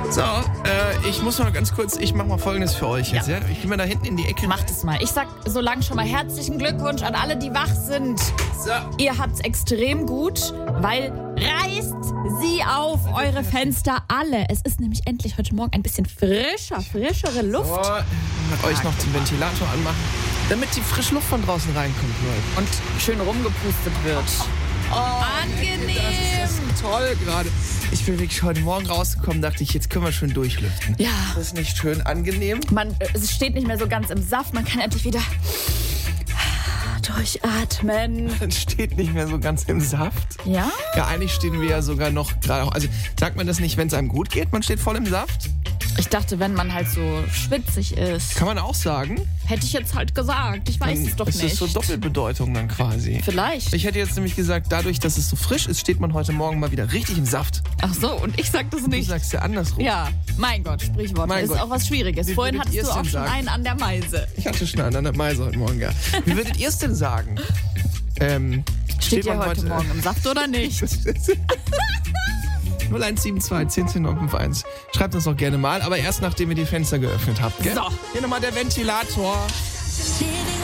So, ich muss mal ganz kurz, ich mache mal Folgendes für euch jetzt. Ja? Ich gehe mal da hinten in die Ecke. Macht es mal. Ich sag so lang schon mal herzlichen Glückwunsch an alle, die wach sind. So. Ihr habt's extrem gut, weil reißt sie auf eure Fenster alle. Es ist nämlich endlich heute Morgen ein bisschen frischere Luft. So, euch noch den Ventilator anmachen, damit die frische Luft von draußen reinkommt, Leute. Und schön rumgepustet wird. Angenehm. Das ist toll gerade. Ich bin wirklich heute Morgen rausgekommen, dachte ich, jetzt können wir schön durchlüften. Ja. Das ist nicht schön angenehm. Es steht nicht mehr so ganz im Saft. Man kann endlich wieder durchatmen. Man steht nicht mehr so ganz im Saft. Ja? Ja, eigentlich stehen wir ja sogar noch gerade. Also sagt man das nicht, wenn es einem gut geht, man steht voll im Saft? Ich dachte, wenn man halt so schwitzig ist. Kann man auch sagen. Hätte ich jetzt halt gesagt. Ich weiß es doch nicht. Das ist so Doppelbedeutung dann quasi. Vielleicht. Ich hätte jetzt nämlich gesagt, dadurch, dass es so frisch ist, steht man heute Morgen mal wieder richtig im Saft. Ach so, und ich sag das Du nicht. sagst ja andersrum. Ja, mein Gott, Sprichwort. Mein ist Gott. auch was Schwieriges. Wie Vorhin würdet hattest ihr du es auch denn schon sagen? einen an der Meise. Ich hatte schon einen an der Meise heute Morgen, ja. Wie würdet ihr es denn sagen? Steht ihr man heute Morgen im Saft oder nicht? 0172 10 951. Schreibt uns doch gerne mal, aber erst nachdem ihr die Fenster geöffnet habt, gell? So. Hier nochmal der Ventilator. Living